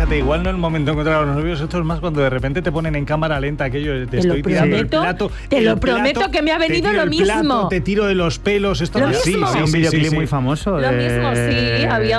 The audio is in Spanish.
fíjate, igual no es el momento de encontrar a los novios, esto es más cuando de repente te ponen en cámara lenta aquello, te estoy tirando el plato. Te lo prometo que me ha venido lo mismo. Te tiro de los pelos, esto lo no es así. mismo. Sí, un videoclip muy famoso. Lo mismo, sí, había